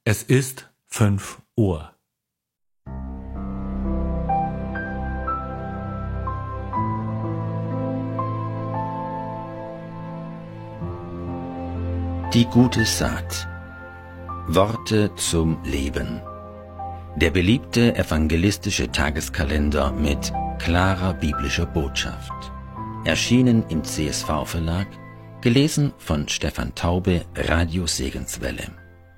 Es ist 5 Uhr. Die gute Saat. Worte zum Leben. Der beliebte evangelistische Tageskalender mit klarer biblischer Botschaft. Erschienen im CSV-Verlag, gelesen von Stefan Taube, Radio Segenswelle.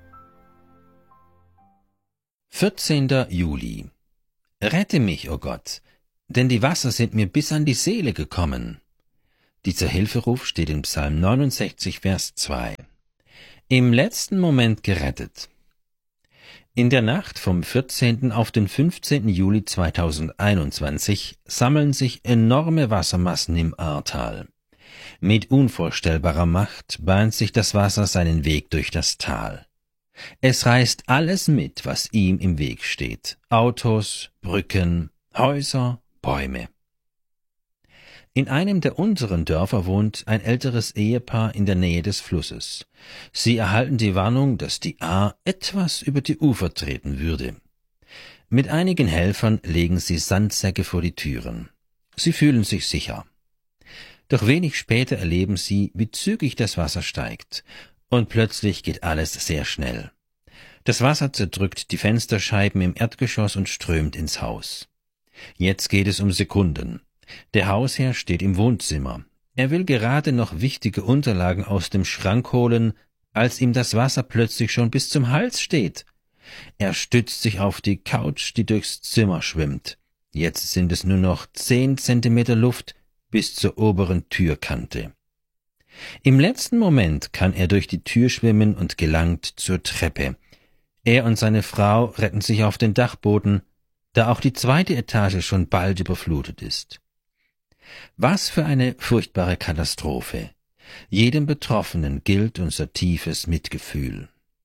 14. Juli. Rette mich, o Gott, denn die Wasser sind mir bis an die Seele gekommen. Dieser Hilferuf steht in Psalm 69, Vers 2. Im letzten Moment gerettet. In der Nacht vom 14. auf den 15. Juli 2021 sammeln sich enorme Wassermassen im Ahrtal. Mit unvorstellbarer Macht bahnt sich das Wasser seinen Weg durch das Tal. Es reißt alles mit, was ihm im Weg steht. Autos, Brücken, Häuser, Bäume. In einem der unteren Dörfer wohnt ein älteres Ehepaar in der Nähe des Flusses. Sie erhalten die Warnung, dass die Ahr etwas über die Ufer treten würde. Mit einigen Helfern legen sie Sandsäcke vor die Türen. Sie fühlen sich sicher. Doch wenig später erleben sie, wie zügig das Wasser steigt. Und plötzlich geht alles sehr schnell. Das Wasser zerdrückt die Fensterscheiben im Erdgeschoss und strömt ins Haus. Jetzt geht es um Sekunden. Der Hausherr steht im Wohnzimmer. Er will gerade noch wichtige Unterlagen aus dem Schrank holen, als ihm das Wasser plötzlich schon bis zum Hals steht. Er stützt sich auf die Couch, die durchs Zimmer schwimmt. Jetzt sind es nur noch 10 Zentimeter Luft bis zur oberen Türkante. Im letzten Moment kann er durch die Tür schwimmen und gelangt zur Treppe. Er und seine Frau retten sich auf den Dachboden, da auch die 2. Etage schon bald überflutet ist. Was für eine furchtbare Katastrophe. Jedem Betroffenen gilt unser tiefes Mitgefühl.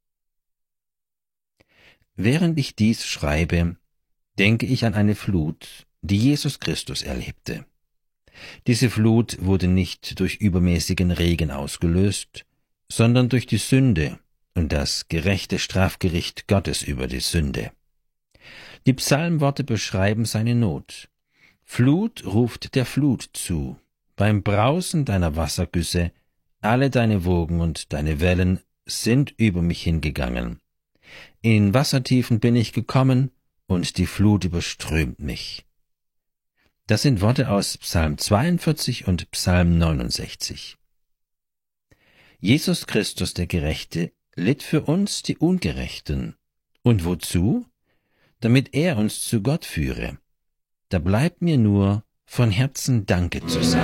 Während ich dies schreibe, denke ich an eine Flut, die Jesus Christus erlebte. Diese Flut wurde nicht durch übermäßigen Regen ausgelöst, sondern durch die Sünde und das gerechte Strafgericht Gottes über die Sünde. Die Psalmworte beschreiben seine Not. Flut ruft der Flut zu, beim Brausen deiner Wassergüsse, alle deine Wogen und deine Wellen sind über mich hingegangen. In Wassertiefen bin ich gekommen, und die Flut überströmt mich. Das sind Worte aus Psalm 42 und Psalm 69. Jesus Christus, der Gerechte, litt für uns, die Ungerechten. Und wozu? Damit er uns zu Gott führe. Da bleibt mir nur, von Herzen Danke zu sagen.